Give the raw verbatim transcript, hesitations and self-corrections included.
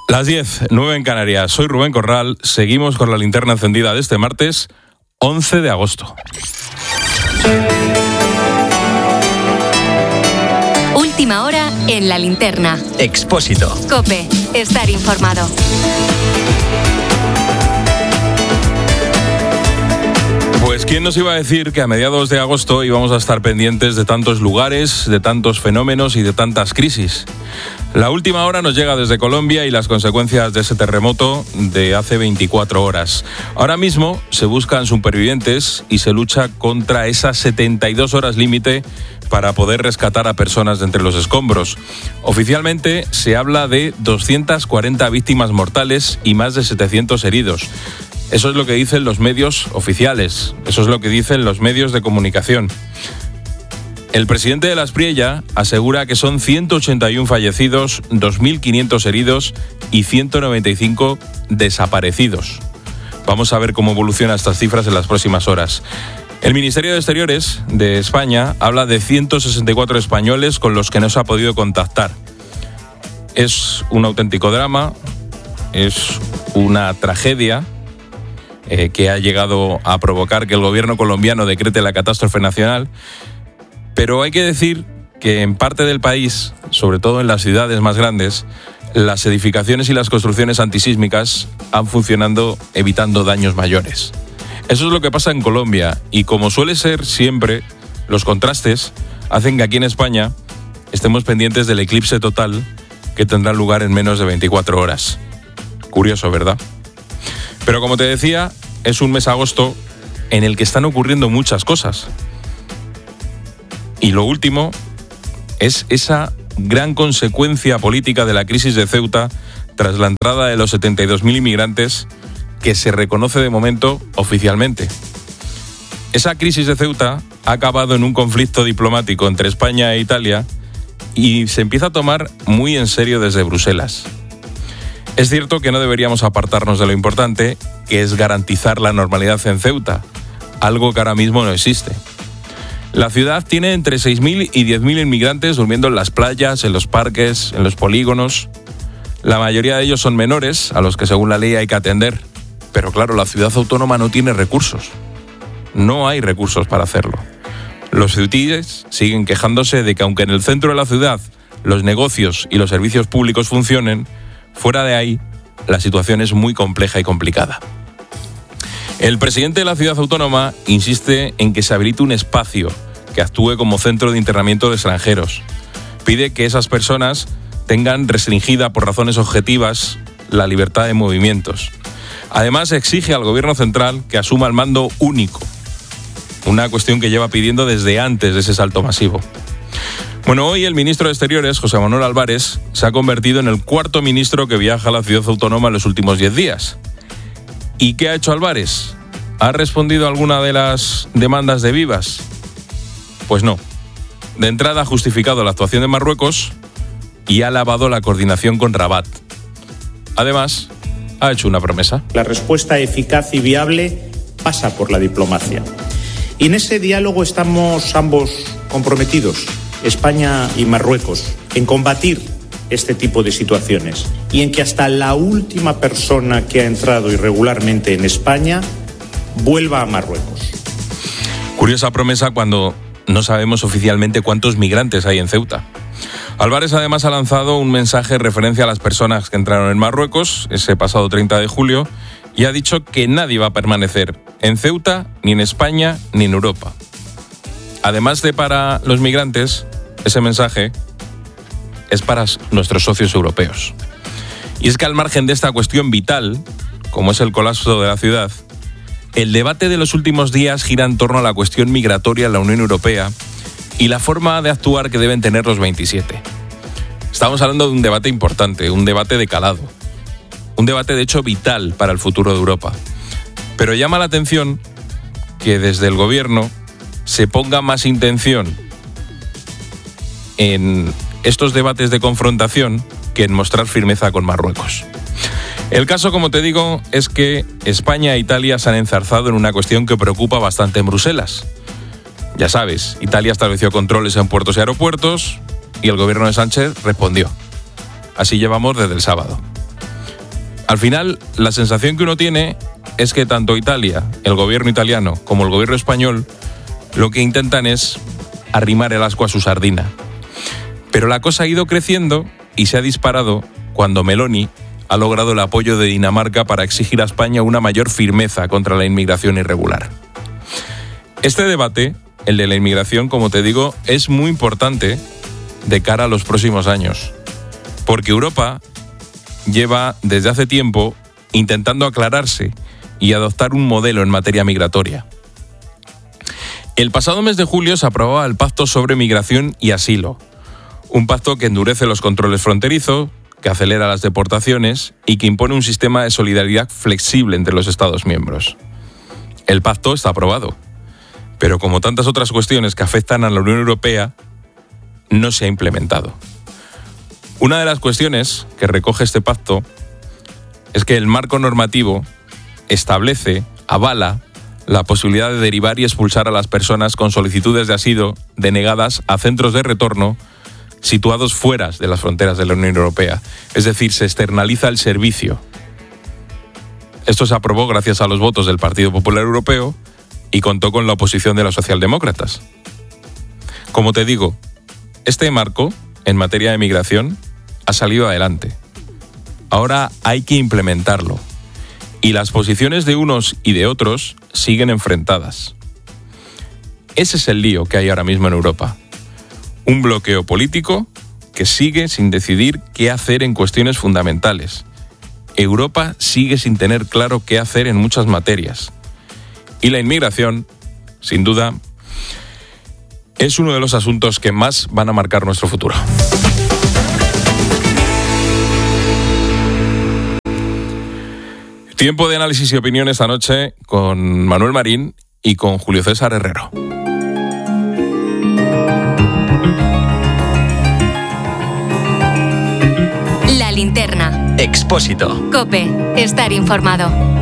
Las diez, nueve en Canarias. Soy Rubén Corral. Seguimos con la linterna encendida de este martes, once de agosto. Última hora en la linterna. Expósito. COPE. Estar informado. Pues quién nos iba a decir que a mediados de agosto íbamos a estar pendientes de tantos lugares, de tantos fenómenos y de tantas crisis. La última hora nos llega desde Colombia y las consecuencias de ese terremoto de hace veinticuatro horas. Ahora mismo se buscan supervivientes y se lucha contra esas setenta y dos horas límite para poder rescatar a personas de entre los escombros. Oficialmente se habla de doscientas cuarenta víctimas mortales y más de setecientos heridos. Eso es lo que dicen los medios oficiales, eso es lo que dicen los medios de comunicación. El presidente de la Aspriella asegura que son ciento ochenta y uno fallecidos, dos mil quinientos heridos y ciento noventa y cinco desaparecidos. Vamos a ver cómo evolucionan estas cifras en las próximas horas. El Ministerio de Exteriores de España habla de ciento sesenta y cuatro españoles con los que no se ha podido contactar. Es un auténtico drama, es una tragedia eh, que ha llegado a provocar que el gobierno colombiano decrete la catástrofe nacional. Pero hay que decir que en parte del país, sobre todo en las ciudades más grandes, las edificaciones y las construcciones antisísmicas han funcionado evitando daños mayores. Eso es lo que pasa en Colombia y, como suele ser siempre, los contrastes hacen que aquí en España estemos pendientes del eclipse total que tendrá lugar en menos de veinticuatro horas. Curioso, ¿verdad? Pero como te decía, es un mes agosto en el que están ocurriendo muchas cosas. Y lo último es esa gran consecuencia política de la crisis de Ceuta tras la entrada de los setenta y dos mil inmigrantes que se reconoce de momento oficialmente. Esa crisis de Ceuta ha acabado en un conflicto diplomático entre España e Italia y se empieza a tomar muy en serio desde Bruselas. Es cierto que no deberíamos apartarnos de lo importante, que es garantizar la normalidad en Ceuta, algo que ahora mismo no existe. La ciudad tiene entre seis mil y diez mil inmigrantes durmiendo en las playas, en los parques, en los polígonos. La mayoría de ellos son menores, a los que según la ley hay que atender. Pero claro, la ciudad autónoma no tiene recursos. No hay recursos para hacerlo. Los ceutíes siguen quejándose de que aunque en el centro de la ciudad los negocios y los servicios públicos funcionen, fuera de ahí la situación es muy compleja y complicada. El presidente de la ciudad autónoma insiste en que se habilite un espacio que actúe como centro de internamiento de extranjeros. Pide que esas personas tengan restringida por razones objetivas la libertad de movimientos. Además, exige al gobierno central que asuma el mando único, una cuestión que lleva pidiendo desde antes de ese salto masivo. Bueno, hoy el ministro de Exteriores, José Manuel Álvarez, se ha convertido en el cuarto ministro que viaja a la ciudad autónoma en los últimos diez días. ¿Y qué ha hecho Álvarez? ¿Ha respondido a alguna de las demandas de Vivas? Pues no. De entrada ha justificado la actuación de Marruecos y ha alabado la coordinación con Rabat. Además, ha hecho una promesa. La respuesta eficaz y viable pasa por la diplomacia. Y en ese diálogo estamos ambos comprometidos, España y Marruecos, en combatir este tipo de situaciones y en que hasta la última persona que ha entrado irregularmente en España vuelva a Marruecos. Curiosa promesa cuando no sabemos oficialmente cuántos migrantes hay en Ceuta. Álvarez además ha lanzado un mensaje en referencia a las personas que entraron en Marruecos ese pasado treinta de julio y ha dicho que nadie va a permanecer en Ceuta, ni en España, ni en Europa. Además de para los migrantes, ese mensaje es para nuestros socios europeos. Y es que al margen de esta cuestión vital, como es el colapso de la ciudad, el debate de los últimos días gira en torno a la cuestión migratoria en la Unión Europea y la forma de actuar que deben tener los veintisiete. Estamos hablando de un debate importante, un debate de calado, un debate de hecho vital para el futuro de Europa. Pero llama la atención que desde el gobierno se ponga más intención en estos debates de confrontación que en mostrar firmeza con Marruecos. El caso, como te digo, es que España e Italia se han enzarzado en una cuestión que preocupa bastante en Bruselas. Ya sabes, Italia estableció controles en puertos y aeropuertos y el gobierno de Sánchez respondió. Así llevamos desde el sábado. Al final, la sensación que uno tiene es que tanto Italia, el gobierno italiano, como el gobierno español, lo que intentan es arrimar el ascua a su sardina. Pero la cosa ha ido creciendo y se ha disparado cuando Meloni ha logrado el apoyo de Dinamarca para exigir a España una mayor firmeza contra la inmigración irregular. Este debate, el de la inmigración, como te digo, es muy importante de cara a los próximos años, porque Europa lleva desde hace tiempo intentando aclararse y adoptar un modelo en materia migratoria. El pasado mes de julio se aprobaba el Pacto sobre Migración y Asilo, un pacto que endurece los controles fronterizos, que acelera las deportaciones y que impone un sistema de solidaridad flexible entre los Estados miembros. El pacto está aprobado, pero como tantas otras cuestiones que afectan a la Unión Europea, no se ha implementado. Una de las cuestiones que recoge este pacto es que el marco normativo establece, avala, la posibilidad de derivar y expulsar a las personas con solicitudes de asilo denegadas a centros de retorno situados fuera de las fronteras de la Unión Europea. Es decir, se externaliza el servicio. Esto se aprobó gracias a los votos del Partido Popular Europeo y contó con la oposición de los socialdemócratas. Como te digo, este marco, en materia de migración, ha salido adelante. Ahora hay que implementarlo. Y las posiciones de unos y de otros siguen enfrentadas. Ese es el lío que hay ahora mismo en Europa. Un bloqueo político que sigue sin decidir qué hacer en cuestiones fundamentales. Europa sigue sin tener claro qué hacer en muchas materias. Y la inmigración, sin duda, es uno de los asuntos que más van a marcar nuestro futuro. Tiempo de análisis y opinión esta noche con Manuel Marín y con Julio César Herrero. La linterna. Expósito. COPE. Estar informado.